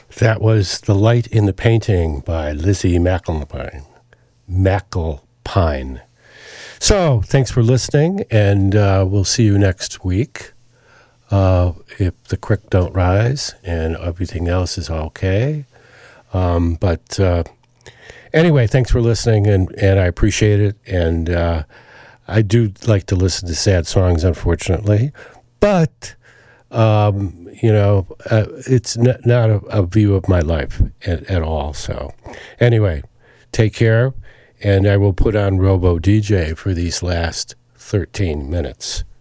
That was The Light in the Painting by Lizzie McAlpine. So, thanks for listening, and we'll see you next week. If the creek don't rise and everything else is okay. But anyway, thanks for listening, and I appreciate it. And I do like to listen to sad songs, unfortunately. But, it's not a view of my life at all. So anyway, take care. And I will put on Robo DJ for these last 13 minutes.